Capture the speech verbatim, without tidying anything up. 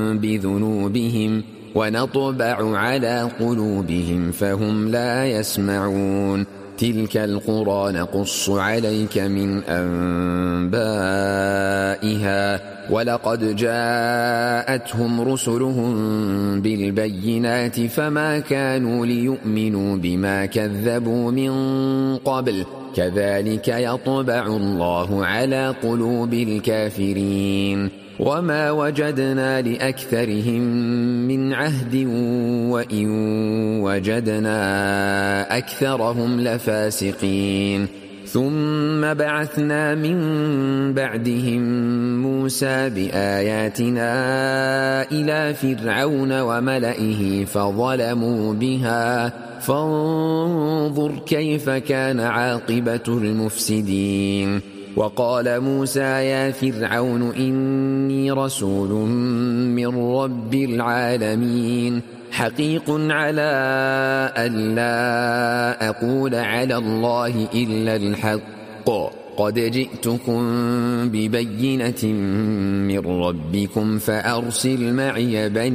بذنوبهم ونطبع على قلوبهم فهم لا يسمعون. تلك القرى نقص عليك من أنبائها ولقد جاءتهم رسلهم بالبينات فما كانوا ليؤمنوا بما كذبوا من قبل كذلك يطبع الله على قلوب الكافرين. وما وجدنا لأكثرهم من عهد وإن وجدنا أكثرهم لفاسقين. ثم بعثنا من بعدهم موسى بآياتنا إلى فرعون وملئه فظلموا بها فانظر كيف كان عاقبة المفسدين. وقال موسى يا فرعون إني رسول من رب العالمين حقيق على أن لا أقول على الله إلا الحق قد جئتكم ببينة من ربكم فأرسل معي بني